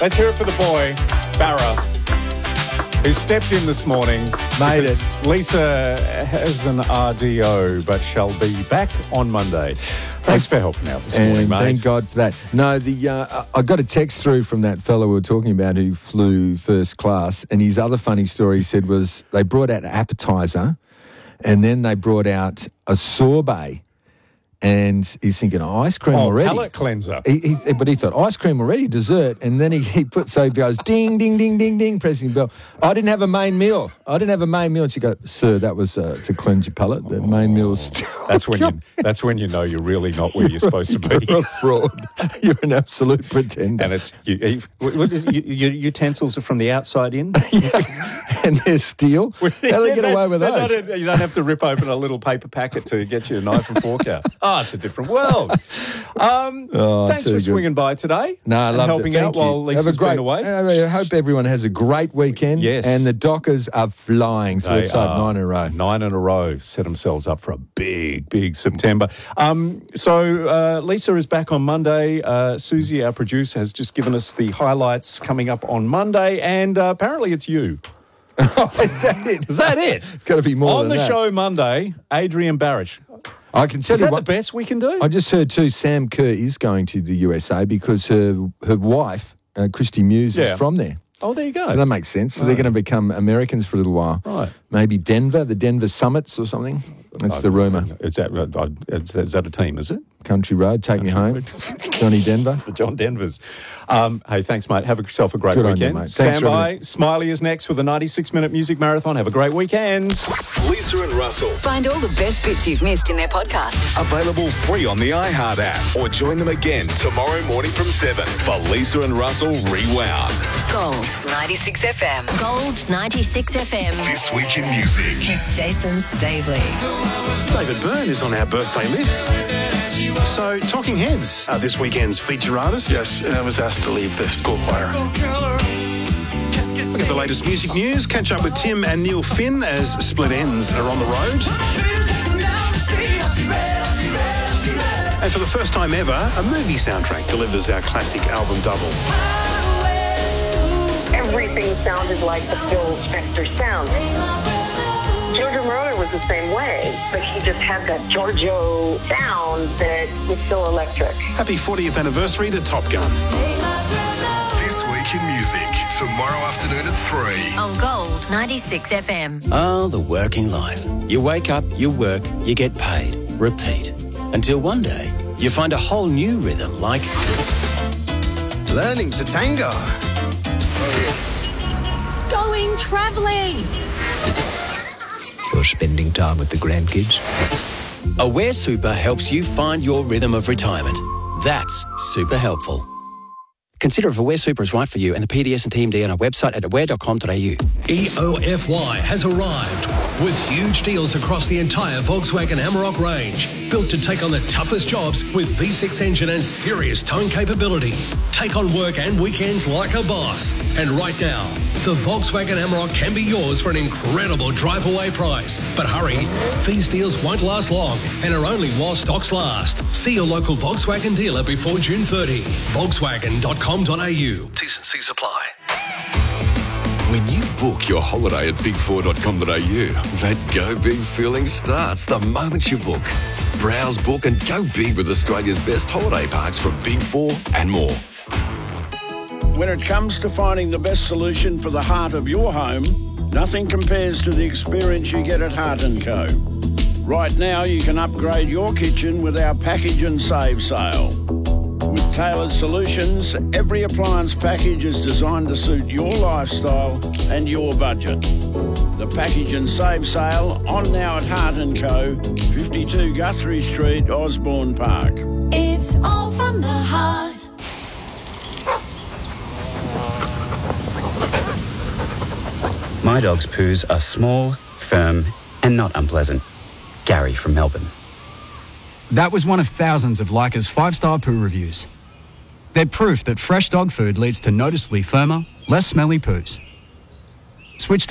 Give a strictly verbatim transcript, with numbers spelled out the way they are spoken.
Let's hear it for the boy, Barra, who stepped in this morning. Made it. Lisa has an R D O, but shall be back on Monday. Thanks for helping out this and morning, mate. Thank God for that. No, the uh, I got a text through from that fellow we were talking about who flew first class, and his other funny story he said was they brought out an appetizer, and then they brought out a sorbet. And he's thinking, oh, ice cream oh, already. Palate cleanser. He, he, but he thought, ice cream already, dessert. And then he, he put, so he goes, ding, ding, ding, ding, ding, pressing the bell. I didn't have a main meal. I didn't have a main meal. And she goes, sir, that was uh, to cleanse your palate. The oh, main meal's... That's when you That's when you know you're really not where you're supposed to be. You're a fraud. You're an absolute pretender. And it's, you, you, what is, you, your utensils are from the outside in? Yeah. And they're steel. How do they get away with those? Not, you don't have to rip open a little paper packet to get your knife and fork out. Oh, it's a different world. Um, oh, thanks for good. swinging by today. No, I love helping it. Thank out you. while Lisa's have a great, been away. I hope everyone has a great weekend. Yes. And the Dockers are flying. So They let's hope nine in a row. Nine in a row. Set themselves up for a big, big September. Um, so uh, Lisa is back on Monday. Uh, Susie, our producer, has just given us the highlights coming up on Monday. And uh, apparently it's you. Oh, is that it? Is that it? It's got to be more on than the that. show Monday, Adrian Barrett. I can tell Is you that what, the best we can do? I just heard too, Sam Kerr is going to the U S A because her her wife, uh, Christy Muse, Yeah. is from there. Oh, there you go. So that makes sense. So Oh. they're going to become Americans for a little while. Right. Maybe Denver, the Denver Summits or something. That's Oh, the rumour. Is that, uh, is, is that a team, is it? Country Road, take me home. Johnny Denver. The John Denvers. Um, hey, thanks, mate. Have yourself a great Good on weekend. you, mate. Stand Thanks, by. Robert. Smiley is next with a ninety-six minute music marathon. Have a great weekend. Lisa and Russell. Find all the best bits you've missed in their podcast. Available free on the iHeart app or join them again tomorrow morning from seven for Lisa and Russell Rewound. Gold ninety-six F M. Gold ninety-six F M. This week in music. Jason Staveley. David Byrne is on our birthday list. So, Talking Heads are this weekend's feature artist. Yes, and I was asked to leave the Gold Choir. Look at the latest music news. Catch up with Tim and Neil Finn as Split Ends are on the road. And for the first time ever, a movie soundtrack delivers our classic album double. Everything sounded like the Phil Spector sound. Giorgio Moroder was the same way, but he just had that Giorgio sound that was so electric. Happy fortieth anniversary to Top Gun. This week in music. Tomorrow afternoon at three. On Gold ninety-six F M. Oh, the working life. You wake up, you work, you get paid. Repeat. Until one day, you find a whole new rhythm like... Learning to tango. Going travelling. Or spending time with the grandkids. Aware Super helps you find your rhythm of retirement. That's super helpful. Consider if Aware Super is right for you and the P D S and T M D on our website at aware dot com dot a u. E O F Y has arrived with huge deals across the entire Volkswagen Amarok range. Built to take on the toughest jobs with V six engine and serious towing capability. Take on work and weekends like a boss. And right now, the Volkswagen Amarok can be yours for an incredible drive-away price. But hurry, these deals won't last long and are only while stocks last. See your local Volkswagen dealer before June thirtieth. Volkswagen dot com dot a u. T's and C's apply. When you book your holiday at big four dot com dot a u, that go big feeling starts the moment you book. Browse, book and go big with Australia's best holiday parks from Big Four and more. When it comes to finding the best solution for the heart of your home, nothing compares to the experience you get at Heart and Co. Right now, you can upgrade your kitchen with our package and save sale. With tailored solutions, every appliance package is designed to suit your lifestyle and your budget. The package and save sale on now at Heart and Co, fifty-two Guthrie Street, Osborne Park. It's all from the heart. My dog's poos are small, firm, and not unpleasant. Gary from Melbourne. That was one of thousands of Leica's five-star poo reviews. They're proof that fresh dog food leads to noticeably firmer, less smelly poos. Switch to